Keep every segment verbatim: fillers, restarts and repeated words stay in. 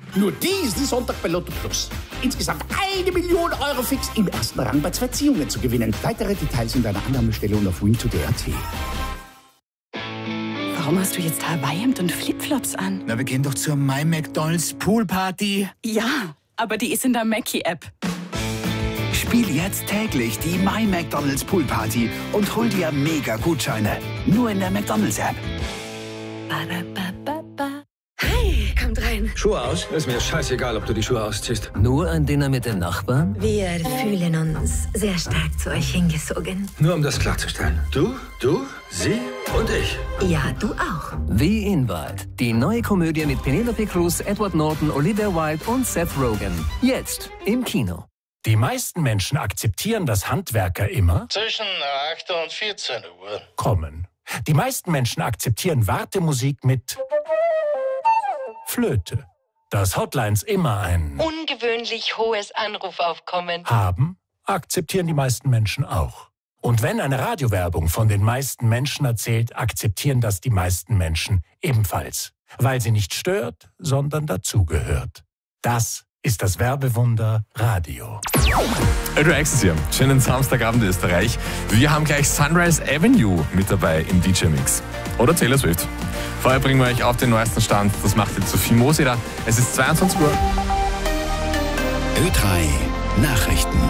Nur diesen Sonntag bei Lotto Plus. Insgesamt eine Million Euro fix im ersten Rang bei zwei Ziehungen zu gewinnen. Weitere Details in deiner Annahmestelle und auf win to d punkt a t. Warum hast du jetzt Hawaii-Hemd und Flipflops an? Na, wir gehen doch zur My McDonald's Poolparty. Ja, aber die ist in der Mackie-App. Spiel jetzt täglich die My McDonald's Poolparty und hol dir mega Gutscheine. Nur in der McDonald's-App. Hi, kommt rein. Schuhe aus? Ist mir scheißegal, ob du die Schuhe ausziehst. Nur ein Dinner mit den Nachbarn? Wir fühlen uns sehr stark zu euch hingezogen. Nur um das klarzustellen. Du, du, sie und ich. Ja, du auch. Wie Invite. Die neue Komödie mit Penelope Cruz, Edward Norton, Olivia Wilde und Seth Rogen. Jetzt im Kino. Die meisten Menschen akzeptieren, dass Handwerker immer zwischen acht und vierzehn Uhr kommen. Die meisten Menschen akzeptieren Wartemusik mit Flöte. Dass Hotlines immer ein ungewöhnlich hohes Anrufaufkommen haben, akzeptieren die meisten Menschen auch. Und wenn eine Radiowerbung von den meisten Menschen erzählt, akzeptieren das die meisten Menschen ebenfalls. Weil sie nicht stört, sondern dazugehört. Das ist das Werbewunder Radio. Radio Access hier. Schönen Samstagabend Österreich. Wir haben gleich Sunrise Avenue mit dabei im D J-Mix. Oder Taylor Swift. Vorher bringen wir euch auf den neuesten Stand. Das macht jetzt Sophie Moseder. Es ist zweiundzwanzig Uhr. Ö drei Nachrichten.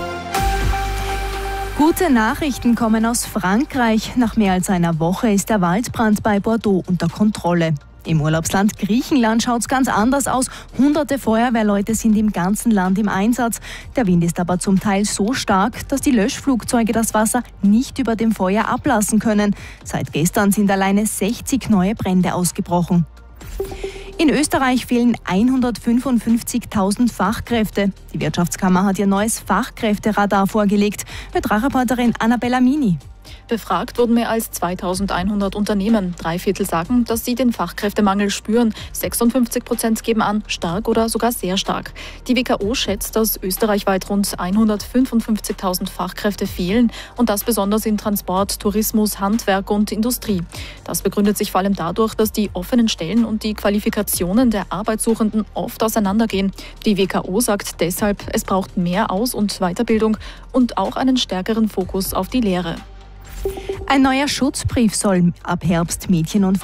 Gute Nachrichten kommen aus Frankreich. Nach mehr als einer Woche ist der Waldbrand bei Bordeaux unter Kontrolle. Im Urlaubsland Griechenland schaut es ganz anders aus. Hunderte Feuerwehrleute sind im ganzen Land im Einsatz. Der Wind ist aber zum Teil so stark, dass die Löschflugzeuge das Wasser nicht über dem Feuer ablassen können. Seit gestern sind alleine sechzig neue Brände ausgebrochen. In Österreich fehlen hundertfünfundfünfzigtausend Fachkräfte. Die Wirtschaftskammer hat ihr neues Fachkräfteradar vorgelegt. Mit Reporterin Annabella Mini. Befragt wurden mehr als zweitausendeinhundert Unternehmen. Drei Viertel sagen, dass sie den Fachkräftemangel spüren. sechsundfünfzig Prozent geben an, stark oder sogar sehr stark. Die W K O schätzt, dass österreichweit rund hundertfünfundfünfzigtausend Fachkräfte fehlen und das besonders in Transport, Tourismus, Handwerk und Industrie. Das begründet sich vor allem dadurch, dass die offenen Stellen und die Qualifikationen der Arbeitssuchenden oft auseinandergehen. Die W K O sagt deshalb, es braucht mehr Aus- und Weiterbildung und auch einen stärkeren Fokus auf die Lehre. Ein neuer Schutzbrief soll ab Herbst Mädchen und